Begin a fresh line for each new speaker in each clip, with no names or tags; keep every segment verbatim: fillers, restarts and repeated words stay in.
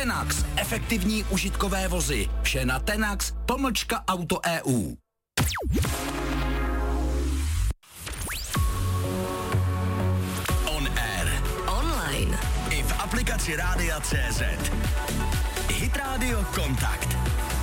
Tenax, efektivní užitkové vozy. Vše na Tenax, pomlčka Auto E U. On air.
Online.
I v aplikaci Rádia C Z. Hit Radio Kontakt.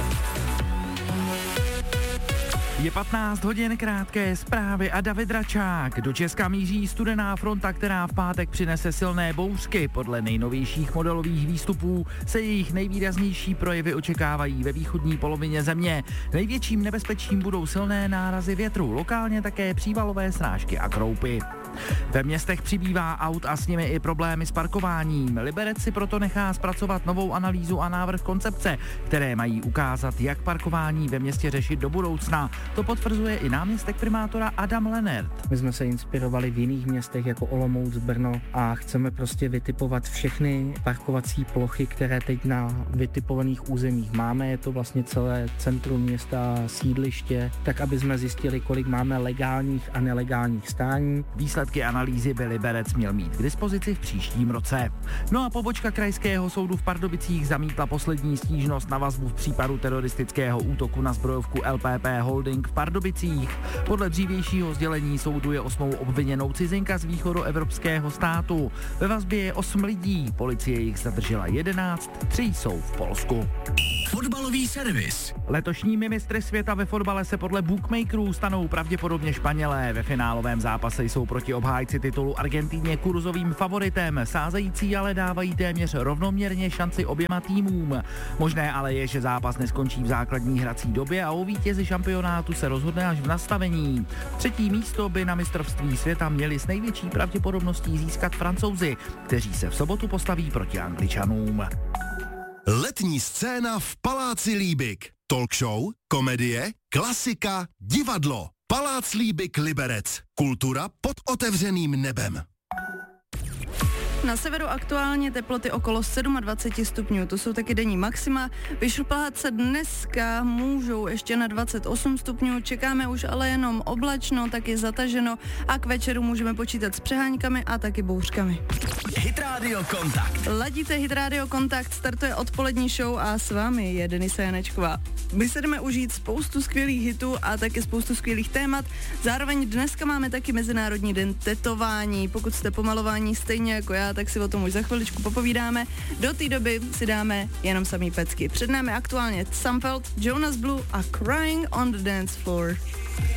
Je patnáct hodin, krátké zprávy a David Račák. Do Česka míří studená fronta, která v pátek přinese silné bouřky. Podle nejnovějších modelových výstupů se jejich nejvýraznější projevy očekávají ve východní polovině země. Největším nebezpečím budou silné nárazy větru, lokálně také přívalové srážky a kroupy. Ve městech přibývá aut a s nimi i problémy s parkováním. Liberec si proto nechá zpracovat novou analýzu a návrh koncepce, které mají ukázat, jak parkování ve městě řešit do budoucna. To potvrzuje i náměstek primátora Adam Lennert.
My jsme se inspirovali v jiných městech jako Olomouc, Brno a chceme prostě vytipovat všechny parkovací plochy, které teď na vytipovaných územích máme. Je to vlastně celé centrum města, sídliště, tak aby jsme zjistili, kolik máme legálních a nelegálních stání.
Výsledky analýzy by Liberec měl mít k dispozici v příštím roce. No a pobočka krajského soudu v Pardubicích zamítla poslední stížnost na vazbu v případu teroristického útoku na zbrojovku L P P Holding v Pardubicích. Podle dřívějšího sdělení soudu je osmou obviněnou cizinka z východoevropského státu. Ve vazbě je osm lidí, policie jich zadržela jedenáct, tři jsou v Polsku.
Fotbalový servis.
Letošními mistry světa ve fotbale se podle bookmakerů stanou pravděpodobně Španělé. Ve finálovém zápase jsou proti obhájci titulu Argentíně kurzovým favoritem. Sázející ale dávají téměř rovnoměrně šanci oběma týmům. Možné ale je, že zápas neskončí v základní hrací době a o vítězi šampionátu se rozhodne až v nastavení. Třetí místo by na mistrovství světa měli s největší pravděpodobností získat Francouzi, kteří se v sobotu postaví proti Angličanům.
Letní scéna v Paláci Líbik. Talk show, komedie, klasika, divadlo. Palác Líbik Liberec. Kultura pod otevřeným nebem.
Na severu aktuálně teploty okolo dvacet sedm stupňů, to jsou taky denní maxima. Vyšplhat se dneska můžou ještě na dvacet osm stupňů, čekáme už ale jenom oblačno, taky zataženo a k večeru můžeme počítat s přeháňkami a taky bouřkami.
Hit Radio Kontakt.
Ladíte Hit Radio Kontakt, startuje odpolední show a s vámi je Denisa Janečková. My se jdeme užít spoustu skvělých hitů a taky spoustu skvělých témat. Zároveň dneska máme taky Mezinárodní den tetování. Pokud jste pomalování stejně jako já, tak si o tom už za chviličku popovídáme. Do té doby si dáme jenom samý pecky. Před námi aktuálně Samfeld, Jonas Blue a Crying on the Dance Floor.